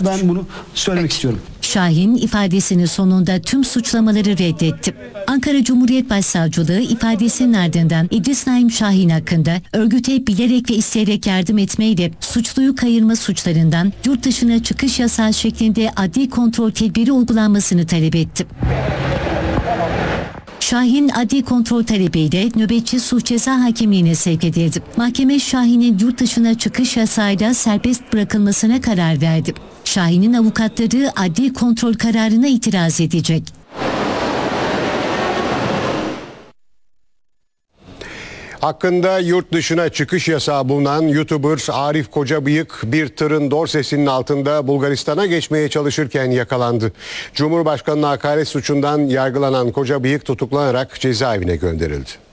Ben bunu söylemek istiyorum. Şahin ifadesinin sonunda tüm suçlamaları reddetti. Ankara Cumhuriyet Başsavcılığı ifadesinin ardından İdris Naim Şahin hakkında örgüte bilerek ve isteyerek yardım etmeyle suçluyu kayırma suçlarından yurt dışına çıkış yasağı şeklinde adli kontrol tedbiri uygulanmasını talep etti. Şahin adli kontrol talebiyle nöbetçi suç ceza hakimliğine sevk edildi. Mahkeme Şahin'in yurt dışına çıkış yasağıyla serbest bırakılmasına karar verdi. Şahin'in avukatları adli kontrol kararına itiraz edecek. Hakkında yurt dışına çıkış yasağı bulunan YouTuber Arif Kocabıyık bir tırın dorsesinin altında Bulgaristan'a geçmeye çalışırken yakalandı. Cumhurbaşkanı'na hakaret suçundan yargılanan Kocabıyık tutuklanarak cezaevine gönderildi.